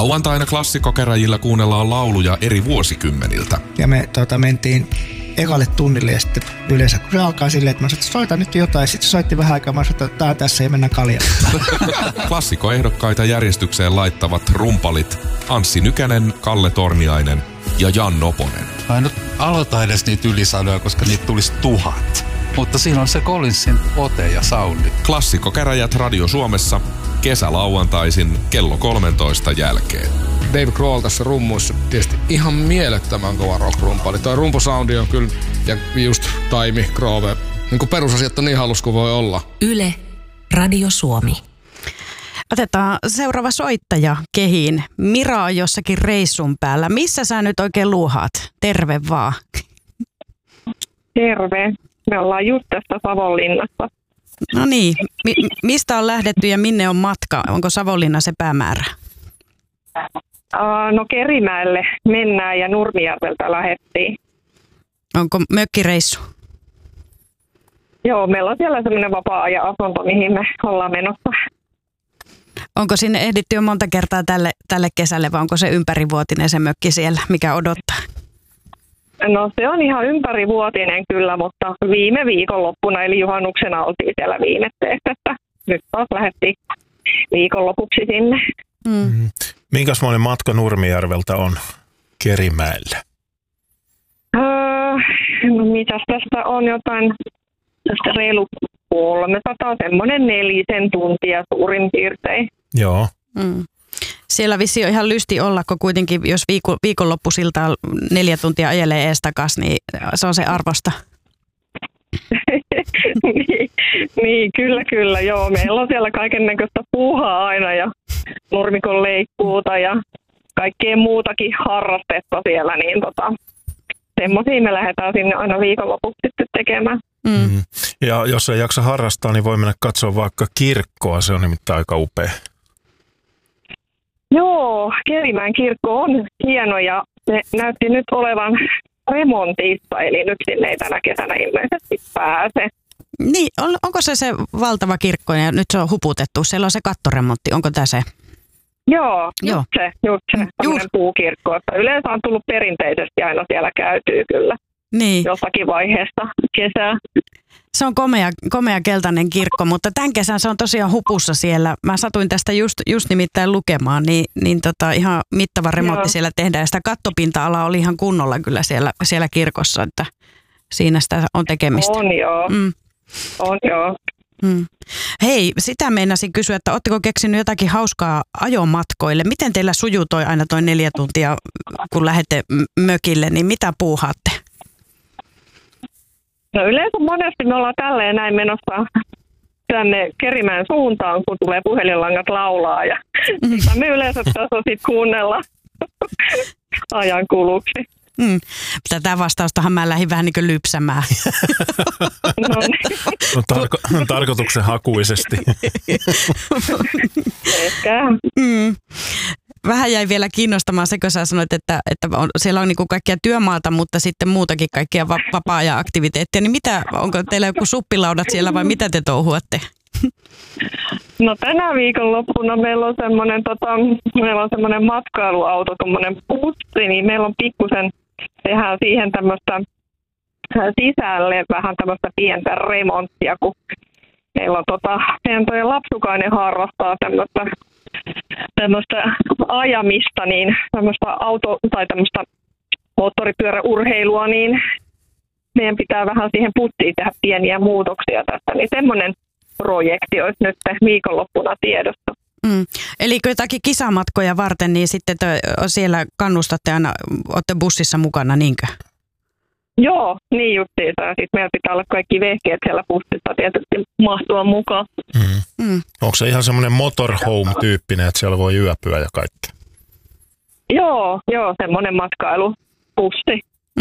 Lauantaina klassikkokäräjillä kuunnellaan lauluja eri vuosikymmeniltä. Ja me mentiin ekalle tunnille ja sitten yleensä kun se alkaa silleen, että mä sanoin, että soita nyt jotain. Sitten soitti vähän aikaa, mä sanoin, että tää tässä ei mennä kaljaan. Klassikkoehdokkaita järjestykseen laittavat rumpalit Anssi Nykänen, Kalle Torniainen ja Jan Noponen. Mä en nyt aloita edes niitä ylisanoja, koska niitä tulisi 1000. Mutta siinä on se Collinsin ote ja soundi. Klassikkokäräjät Radio Suomessa kesälauantaisin kello 13 jälkeen. Dave Grohl tässä rummuissa tietysti ihan mielettömän kova rock-rumpali. Toi rumpusoundi on kyllä, ja just Taimi, Grove, niin kuin perusasiat on niin halus kuin voi olla. Yle, Radio Suomi. Otetaan seuraava soittaja kehiin. Mira on jossakin reissun päällä. Missä sä nyt oikein luuhaat? Terve vaan. Terve. Me ollaan just tässä Savonlinnassa. No niin. Mistä on lähdetty ja minne on matka? Onko Savonlinna se päämäärä? No Kerimäelle mennään ja Nurmijärveltä lähdettiin. Onko mökkireissu? Joo, meillä on siellä semmoinen vapaa-ajan asunto, mihin me ollaan menossa. Onko sinne ehditty jo monta kertaa tälle kesälle vai onko se ympärivuotinen se mökki siellä, mikä odottaa? No se on ihan ympärivuotinen kyllä, mutta viime viikonloppuna eli juhannuksena oltiin siellä viimetteessä, että nyt taas lähdettiin viikonlopuksi sinne. Minkäsmoinen matka Nurmijärveltä on Kerimäelle? No mitäs tästä on jotain, tästä reilu 300, semmoinen 4 tuntia suurin piirtein. Joo. Siellä vissi on ihan lysti olla, kun kuitenkin jos viikonloppusilta 4 tuntia ajelee eestakas, niin se on se arvosta. niin, kyllä, joo. Meillä on siellä kaikennäköistä puuhaa aina ja nurmikon leikkuuta ja kaikkea muutakin harrastetta siellä, niin semmoisia me lähdetään sinne aina viikonlopuksi sitten tekemään. Ja jos ei jaksa harrastaa, niin voi mennä katsoa vaikka kirkkoa, se on nimittäin aika upea. Joo, Kerimäen kirkko on hieno ja se näytti nyt olevan remontissa, eli nyt sinne ei tänä kesänä ilmeisesti pääse. Niin, onko se valtava kirkko ja nyt se on huputettu? Siellä on se kattoremontti, onko tämä se? Joo, just se tämmöinen puukirkko. Yleensä on tullut perinteisesti aina siellä käytyy kyllä jossakin vaiheessa kesää. Se on komea keltainen kirkko, mutta tämän kesän se on tosiaan hupussa siellä. Mä satuin tästä just nimittäin lukemaan, niin ihan mittava remontti siellä tehdään. Ja sitä kattopinta-alaa oli ihan kunnolla kyllä siellä kirkossa, että siinä sitä on tekemistä. On joo. On joo. Hei, sitä meinasin kysyä, että ootteko keksinyt jotakin hauskaa ajomatkoille? Miten teillä sujuu aina toi 4 tuntia, kun lähdette mökille, niin mitä puuhaatte? No yleensä monesti me ollaan tälleen näin menossa tänne Kerimäen suuntaan, kun tulee puhelinlangat laulaa ja sitä me yleensä tässä sitten kuunnella ajan kuluksi. Tätä vastaustahan mä lähdin vähän niin kuin lypsämään. Tarkoituksen hakuisesti. Ehkä. Vähän jäi vielä kiinnostamaan se, kun sä sanoit, että siellä on niin kuin kaikkia työmaata, mutta sitten muutakin kaikkia vapaa-ajan aktiviteetteja. Niin onko teillä joku suppilaudat siellä vai mitä te touhuatte? No tänä viikonloppuna meillä on semmoinen matkailuauto, tommonen bussi, niin meillä on pikkusen, tehdään siihen tämmöistä sisälle vähän tämmöistä pientä remonttia, kun meillä on meidän toi lapsukainen harrastaa tämmöistä ajamista, niin tämmöistä tai tämmöistä moottoripyöräurheilua, niin meidän pitää vähän siihen puttiin tehdä pieniä muutoksia tästä, niin semmoinen projekti olisi nyt viikonloppuna tiedossa. Eli jotakin kisamatkoja varten, niin sitten siellä kannustatte aina, olette bussissa mukana, niinkö? Joo, niin justiinsa. Sitten meillä pitää olla kaikki vehkeet siellä bussissa tietysti mahtua mukaan. Onko se ihan semmoinen motorhome-tyyppinen, että siellä voi yöpyä ja kaikki? Joo, semmoinen matkailubussi.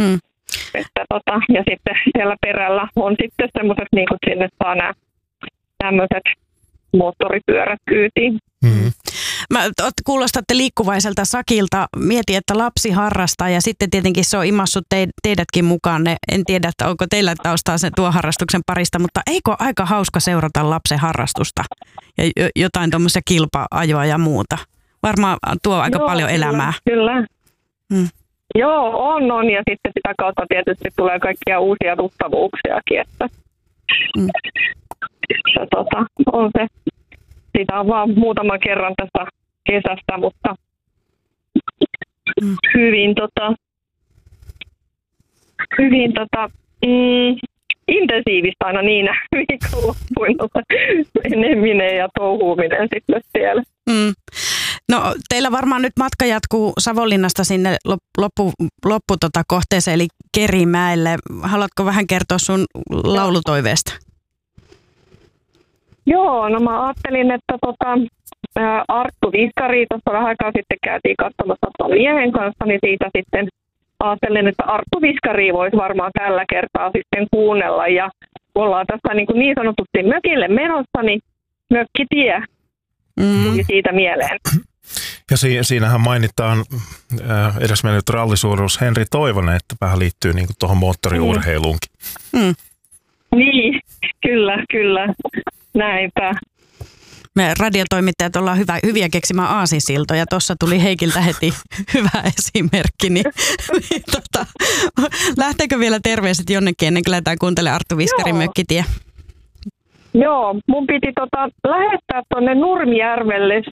Ja sitten siellä perällä on sitten semmoiset, niin kuin sinne saa nämä tämmöiset moottoripyörät kyytiin. Kuulostatte liikkuvaiselta Sakilta. Mieti, että lapsi harrastaa ja sitten tietenkin se on imassut teidätkin mukaan. En tiedä, että onko teillä taustaa sen tuon harrastuksen parista, mutta eikö aika hauska seurata lapsen harrastusta ja jotain tuommoisia kilpa-ajoa ja muuta? varmaan tuo aika paljon elämää. Kyllä. Joo, on. Ja sitten sitä kautta tietysti tulee kaikkia uusia tuttavuuksiakin, että on se. Sitä on vaan muutaman kerran tästä kesästä, mutta hyvin intensiivistä aina niinä viikonloppuina meneminen ja touhuuminen sitten siellä. No teillä varmaan nyt matka jatkuu Savonlinnasta sinne loppukohteeseen eli Kerimäelle. Haluatko vähän kertoa sun laulutoiveesta? Joo, no mä ajattelin, että Arttu Viskari, tuossa vähän aikaa sitten käytiin katsomassa miehen kanssa, niin siitä sitten ajattelin, että Arttu Viskari voisi varmaan tällä kertaa sitten kuunnella. Ja ollaan tässä niin sanotusti mökille menossa, niin Mökkitie tuli siitä mieleen. Ja siinähän mainitaan edesmennyt rallisuoritus Henri Toivonen, että vähän liittyy niin tuohon moottoriurheiluunkin. Niin, kyllä. Näinpä. Me radiotoimittajat ollaan hyviä keksimään aasinsiltoja. Tuossa tuli Heikiltä heti hyvä esimerkki. Niin, lähteekö vielä terveiset jonnekin ennen kuin lähdetään kuuntelemaan Arttu Viskarin Mökkitie? Joo, mun piti lähettää tuonne Nurmijärvelle